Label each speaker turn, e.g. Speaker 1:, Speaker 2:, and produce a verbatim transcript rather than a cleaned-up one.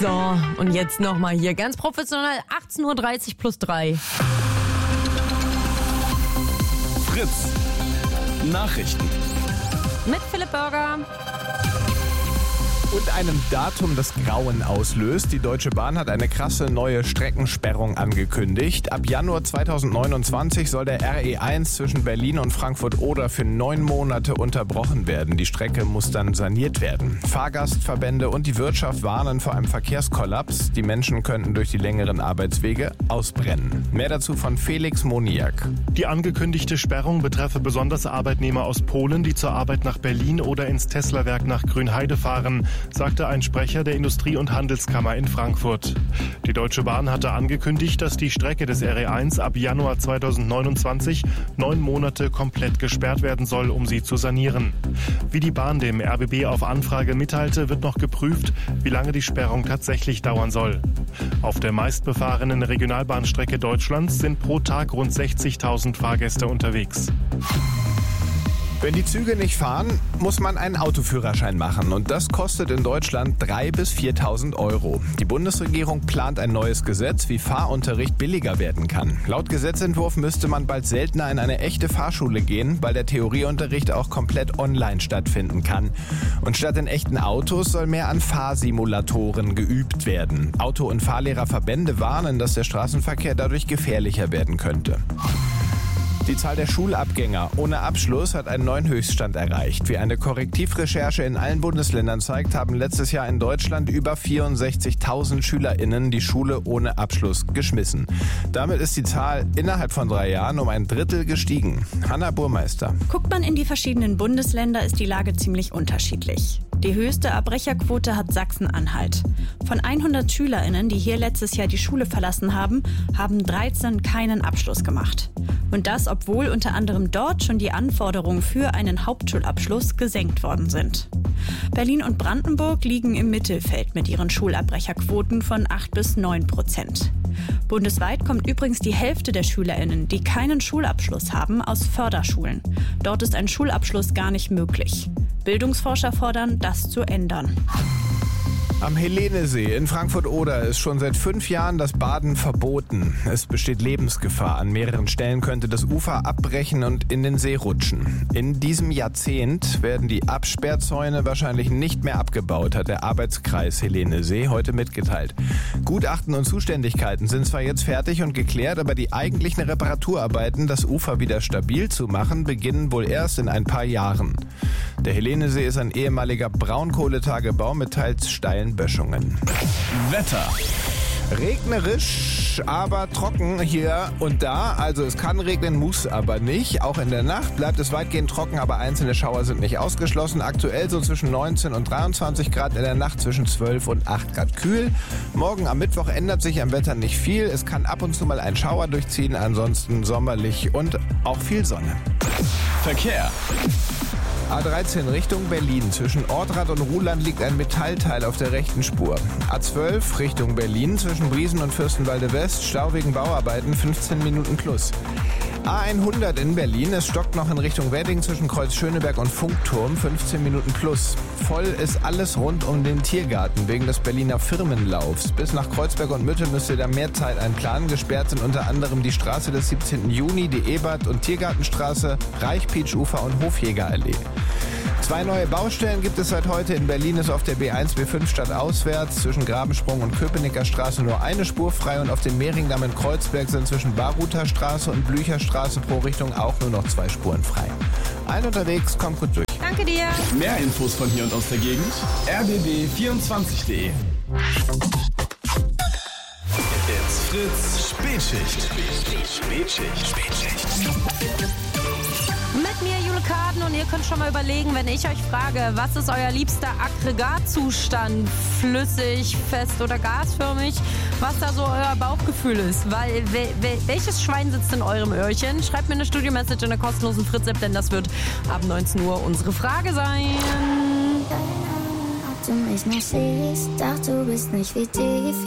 Speaker 1: So, und jetzt nochmal hier ganz professionell achtzehn Uhr dreißig plus drei.
Speaker 2: Fritz. Nachrichten.
Speaker 1: Mit Philipp Burger.
Speaker 3: Und einem Datum, das Grauen auslöst. Die Deutsche Bahn hat eine krasse neue Streckensperrung angekündigt. Ab Januar zweitausendneunundzwanzig soll der R E eins zwischen Berlin und Frankfurt-Oder für neun Monate unterbrochen werden. Die Strecke muss dann saniert werden. Fahrgastverbände und die Wirtschaft warnen vor einem Verkehrskollaps. Die Menschen könnten durch die längeren Arbeitswege ausbrennen. Mehr dazu von Felix Moniak.
Speaker 4: Die angekündigte Sperrung betreffe besonders Arbeitnehmer aus Polen, die zur Arbeit nach Berlin oder ins Tesla-Werk nach Grünheide fahren, sagte ein Sprecher der Industrie- und Handelskammer in Frankfurt. Die Deutsche Bahn hatte angekündigt, dass die Strecke des R E eins ab Januar zweitausendneunundzwanzig neun Monate komplett gesperrt werden soll, um sie zu sanieren. Wie die Bahn dem R B B auf Anfrage mitteilte, wird noch geprüft, wie lange die Sperrung tatsächlich dauern soll. Auf der meistbefahrenen Regionalbahnstrecke Deutschlands sind pro Tag rund sechzigtausend Fahrgäste unterwegs.
Speaker 3: Wenn die Züge nicht fahren, muss man einen Autoführerschein machen. Und das kostet in Deutschland dreitausend bis viertausend Euro. Die Bundesregierung plant ein neues Gesetz, wie Fahrunterricht billiger werden kann. Laut Gesetzentwurf müsste man bald seltener in eine echte Fahrschule gehen, weil der Theorieunterricht auch komplett online stattfinden kann. Und statt in echten Autos soll mehr an Fahrsimulatoren geübt werden. Auto- und Fahrlehrerverbände warnen, dass der Straßenverkehr dadurch gefährlicher werden könnte. Die Zahl der Schulabgänger ohne Abschluss hat einen neuen Höchststand erreicht. Wie eine Korrektivrecherche in allen Bundesländern zeigt, haben letztes Jahr in Deutschland über vierundsechzigtausend SchülerInnen die Schule ohne Abschluss geschmissen. Damit ist die Zahl innerhalb von drei Jahren um ein Drittel gestiegen. Hanna Burmeister.
Speaker 5: Guckt man in die verschiedenen Bundesländer, ist die Lage ziemlich unterschiedlich. Die höchste Abbrecherquote hat Sachsen-Anhalt. Von hundert SchülerInnen, die hier letztes Jahr die Schule verlassen haben, haben dreizehn keinen Abschluss gemacht. Und das, obwohl unter anderem dort schon die Anforderungen für einen Hauptschulabschluss gesenkt worden sind. Berlin und Brandenburg liegen im Mittelfeld mit ihren Schulabbrecherquoten von acht bis neun Prozent. Bundesweit kommt übrigens die Hälfte der SchülerInnen, die keinen Schulabschluss haben, aus Förderschulen. Dort ist ein Schulabschluss gar nicht möglich. Bildungsforscher fordern, das zu ändern.
Speaker 3: Am Helenesee in Frankfurt-Oder ist schon seit fünf Jahren das Baden verboten. Es besteht Lebensgefahr. An mehreren Stellen könnte das Ufer abbrechen und in den See rutschen. In diesem Jahrzehnt werden die Absperrzäune wahrscheinlich nicht mehr abgebaut, hat der Arbeitskreis Helenesee heute mitgeteilt. Gutachten und Zuständigkeiten sind zwar jetzt fertig und geklärt, aber die eigentlichen Reparaturarbeiten, das Ufer wieder stabil zu machen, beginnen wohl erst in ein paar Jahren. Der Helenesee ist ein ehemaliger Braunkohletagebau mit teils steilen Böschungen.
Speaker 2: Wetter.
Speaker 3: Regnerisch, aber trocken hier und da. Also es kann regnen, muss aber nicht. Auch in der Nacht bleibt es weitgehend trocken, aber einzelne Schauer sind nicht ausgeschlossen. Aktuell so zwischen neunzehn und dreiundzwanzig Grad, in der Nacht zwischen zwölf und acht Grad kühl. Morgen am Mittwoch ändert sich am Wetter nicht viel. Es kann ab und zu mal ein Schauer durchziehen, ansonsten sommerlich und auch viel Sonne.
Speaker 2: Verkehr.
Speaker 3: A dreizehn Richtung Berlin. Zwischen Ortrad und Ruhland liegt ein Metallteil auf der rechten Spur. A zwölf Richtung Berlin. Zwischen Briesen und Fürstenwalde West. Stau wegen Bauarbeiten, fünfzehn Minuten plus. A hundert in Berlin. Es stockt noch in Richtung Wedding zwischen Kreuz Schöneberg und Funkturm, fünfzehn Minuten plus. Voll ist alles rund um den Tiergarten wegen des Berliner Firmenlaufs. Bis nach Kreuzberg und Mitte müsst ihr da mehr Zeit einplanen. Gesperrt sind unter anderem die Straße des siebzehnten Juni, die Ebert- und Tiergartenstraße, Reichpietsch-Ufer und Hofjägerallee. Zwei neue Baustellen gibt es seit heute. In Berlin ist auf der B eins B fünf stadtauswärts zwischen Grabensprung und Köpenicker Straße nur eine Spur frei und auf dem Mehringdamm in Kreuzberg sind zwischen Baruther Straße und Blücherstraße pro Richtung auch nur noch zwei Spuren frei. Allen unterwegs, kommt gut durch.
Speaker 1: Danke dir.
Speaker 2: Mehr Infos von hier und aus der Gegend. r b b vierundzwanzig punkt de. It's Fritz Spätschicht. Spätschicht. Spätschicht.
Speaker 1: Mit mir Jule Karden und ihr könnt schon mal überlegen, wenn ich euch frage, was ist euer liebster Aggregatzustand? Flüssig, fest oder gasförmig? Was da so euer Bauchgefühl ist? Weil, wel, wel, welches Schwein sitzt in eurem Öhrchen? Schreibt mir eine Studio-Message in der kostenlosen Fritz-App, denn das wird ab neunzehn Uhr unsere Frage sein.
Speaker 6: Ob du mich noch siehst, doch du bist nicht wie die